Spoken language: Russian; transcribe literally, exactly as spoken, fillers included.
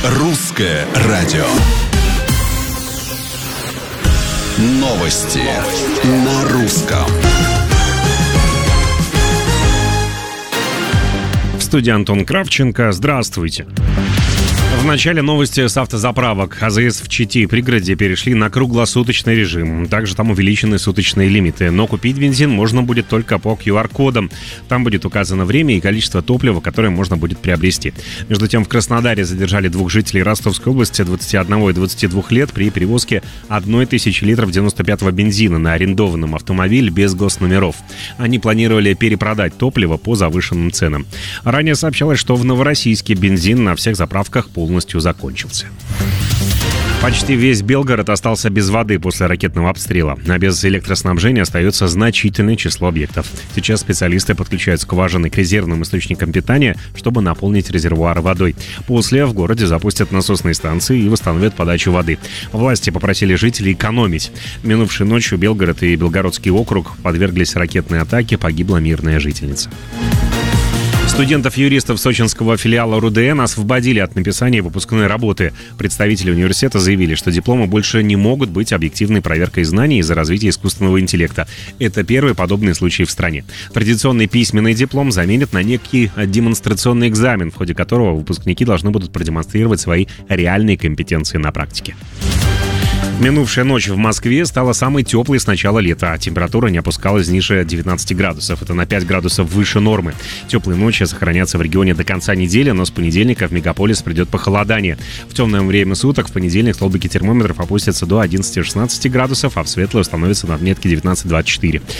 Русское радио. Новости на русском. В студии Антон Кравченко. Здравствуйте. В начале новости с автозаправок. АЗС в Чите и пригороде перешли на круглосуточный режим. Также там увеличены суточные лимиты. Но купить бензин можно будет только по ку ар-кодам. Там будет указано время и количество топлива, которое можно будет приобрести. Между тем, в Краснодаре задержали двух жителей Ростовской области двадцати одного и двадцати двух лет при перевозке одной тысячи литров девяносто пятого бензина на арендованном автомобиле без госномеров. Они планировали перепродать топливо по завышенным ценам. Ранее сообщалось, что в Новороссийске бензин на всех заправках полностью полностью закончился. Почти весь Белгород остался без воды после ракетного обстрела, а без электроснабжения остается значительное число объектов. Сейчас специалисты подключают скважины к резервным источникам питания, чтобы наполнить резервуары водой. После в городе запустят насосные станции и восстановят подачу воды. Власти попросили жителей экономить. Минувшей ночью Белгород и Белгородский округ подверглись ракетной атаке, погибла мирная жительница. Студентов-юристов сочинского филиала РУДН освободили от написания выпускной работы. Представители университета заявили, что дипломы больше не могут быть объективной проверкой знаний из-за развития искусственного интеллекта. Это первый подобный случай в стране. Традиционный письменный диплом заменят на некий демонстрационный экзамен, в ходе которого выпускники должны будут продемонстрировать свои реальные компетенции на практике. Минувшая ночь в Москве стала самой теплой с начала лета, а температура не опускалась ниже девятнадцати градусов. Это на пять градусов выше нормы. Теплые ночи сохранятся в регионе до конца недели, но с понедельника в мегаполис придет похолодание. В темное время суток в понедельник столбики термометров опустятся до одиннадцати-шестнадцати градусов, а в светлое установятся на отметке девятнадцать-двадцать четыре.